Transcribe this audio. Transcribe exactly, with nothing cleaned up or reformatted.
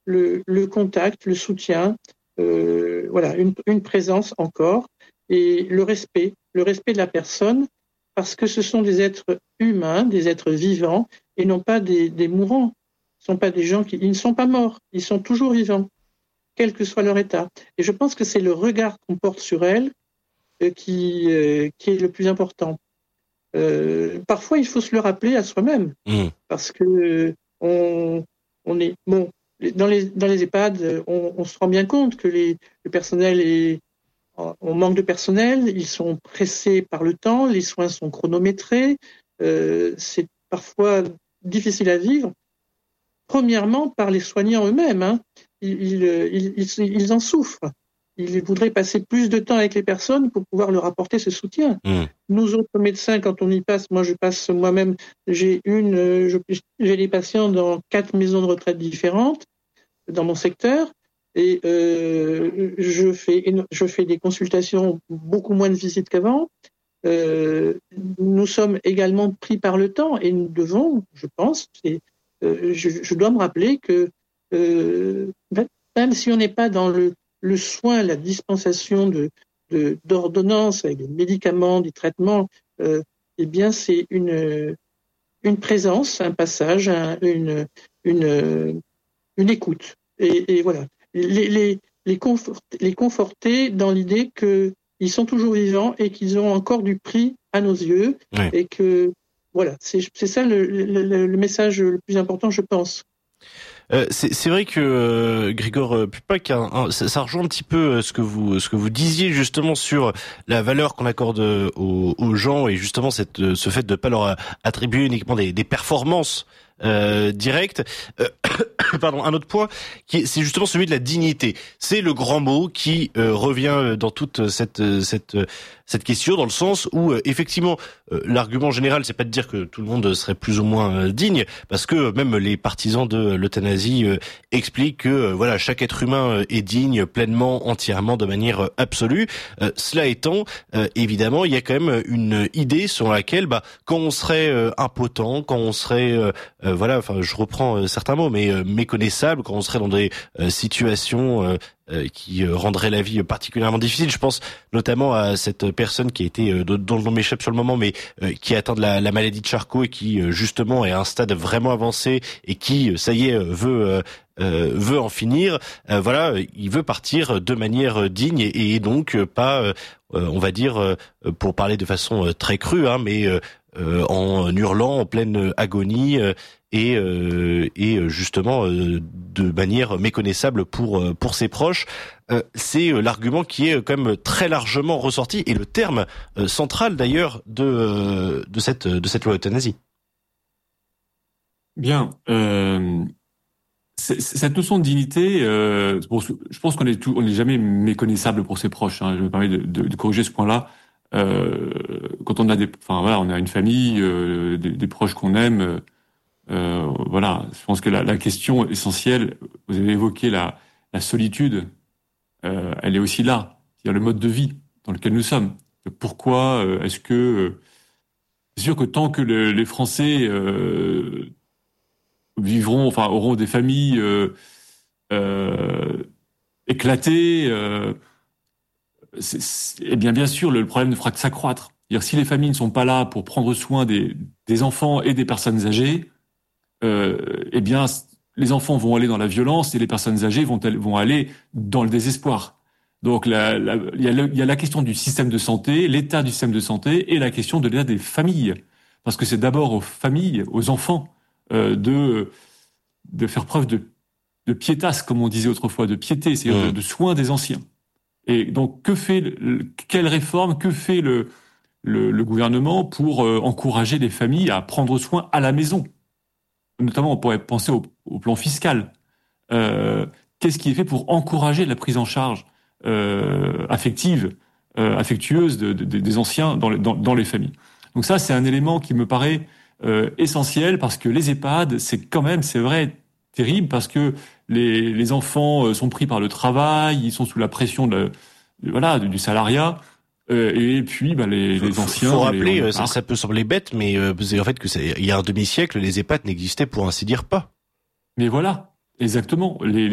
le, le contact, le soutien, euh, voilà, une, une présence encore, et le respect, le respect de la personne, parce que ce sont des êtres humains, des êtres vivants, et non pas des, des mourants. Ce ne sont pas des gens qui, ils ne sont pas morts, ils sont toujours vivants, quel que soit leur état. Et je pense que c'est le regard qu'on porte sur elles euh, qui, euh, qui est le plus important. Euh, parfois, il faut se le rappeler à soi-même, mmh. parce que euh, on, on est bon dans les dans les EHPAD, on, on se rend bien compte que les, le personnel est, on manque de personnel, ils sont pressés par le temps, les soins sont chronométrés, euh, c'est parfois difficile à vivre. Premièrement, par les soignants eux-mêmes, hein. ils, ils, ils, ils en souffrent. Ils voudraient passer plus de temps avec les personnes pour pouvoir leur apporter ce soutien. Mmh. Nous autres médecins, quand on y passe, moi je passe moi-même, j'ai une, je, j'ai des patients dans quatre maisons de retraite différentes dans mon secteur, et euh, je fais, je fais des consultations, beaucoup moins de visites qu'avant. Euh, nous sommes également pris par le temps et nous devons, je pense, et, euh, je, je dois me rappeler que euh, même si on n'est pas dans le le soin, la dispensation de, de, d'ordonnances avec des médicaments, des traitements, euh, eh bien, c'est une, une présence, un passage, un, une, une, une écoute. Et, et voilà. Les, les, les, conforter, les conforter dans l'idée qu'ils sont toujours vivants et qu'ils ont encore du prix à nos yeux. Oui. Et que, voilà, c'est, c'est ça le, le, le message le plus important, je pense. Euh, c'est, c'est vrai que euh, Grigor Pupac, hein, hein, ça, ça rejoint un petit peu ce que vous ce que vous disiez justement sur la valeur qu'on accorde aux, aux gens et justement cette ce fait de ne pas leur attribuer uniquement des, des performances euh, directes. Euh, pardon, un autre point qui est, c'est justement celui de la dignité. C'est le grand mot qui euh, revient dans toute cette cette cette question, dans le sens où euh, effectivement euh, l'argument général, c'est pas de dire que tout le monde serait plus ou moins euh, digne, parce que même les partisans de l'euthanasie euh, expliquent que euh, voilà, chaque être humain euh, est digne pleinement, entièrement, de manière euh, absolue. Euh, cela étant, euh, évidemment, il y a quand même une idée sur laquelle, bah, quand on serait euh, impotent, quand on serait euh, euh, voilà, enfin, je reprends euh, certains mots, mais euh, méconnaissable, quand on serait dans des euh, situations euh, Euh, qui euh, rendrait la vie particulièrement difficile. Je pense notamment à cette personne qui a été, euh, dont le nom m'échappe sur le moment, mais euh, qui est atteinte de la, la maladie de Charcot et qui euh, justement est à un stade vraiment avancé et qui, ça y est, veut euh, euh, veut en finir. Euh, voilà, il veut partir de manière digne et, et donc pas, euh, on va dire, euh, pour parler de façon très crue, hein, mais euh, euh, en hurlant en pleine agonie. Euh, et euh, et justement euh, de manière méconnaissable pour pour ses proches. Euh, c'est l'argument qui est quand même très largement ressorti et le terme euh, central d'ailleurs de de cette de cette loi euthanasie. Bien, euh, cette notion de dignité, euh, bon, je pense qu'on est tout, on n'est jamais méconnaissable pour ses proches. Hein, je me permets de, de, de corriger ce point-là. Euh, quand on a des, enfin voilà, on a une famille, euh, des, des proches qu'on aime. Euh, Euh, voilà, je pense que la, la question essentielle, vous avez évoqué la, la solitude, euh, elle est aussi là, c'est-à-dire le mode de vie dans lequel nous sommes. Pourquoi euh, est-ce que... Euh, c'est sûr que tant que le, les Français euh, vivront, enfin auront des familles euh, euh, éclatées, euh, c'est, c'est, eh bien bien sûr, le, le problème ne fera que s'accroître. C'est-à-dire si les familles ne sont pas là pour prendre soin des, des enfants et des personnes âgées, Euh, eh bien, les enfants vont aller dans la violence et les personnes âgées vont, vont aller dans le désespoir. Donc, la, la, il, y a le, il y a la question du système de santé, l'état du système de santé et la question de l'état des familles. Parce que c'est d'abord aux familles, aux enfants, euh, de, de faire preuve de, de piétasse, comme on disait autrefois, de piété, c'est-à-dire mmh. de, de soin des anciens. Et donc, que fait, le, quelle réforme, que fait le, le, le gouvernement pour euh, encourager les familles à prendre soin à la maison ? Notamment, on pourrait penser au, au plan fiscal. Euh, qu'est-ce qui est fait pour encourager la prise en charge euh, affective, euh, affectueuse de, de, de, des anciens dans les, dans, dans les familles. Donc ça, c'est un élément qui me paraît euh, essentiel parce que les EHPAD, c'est quand même, c'est vrai, terrible parce que les, les enfants sont pris par le travail, ils sont sous la pression de, de voilà du salariat. Euh, et puis, bah, les, les anciens. Faut rappeler, les, ça, ça peut sembler bête, mais euh, en fait que c'est, il y a un demi-siècle, les EHPAD n'existaient pour ainsi dire pas. Mais voilà, exactement. Les,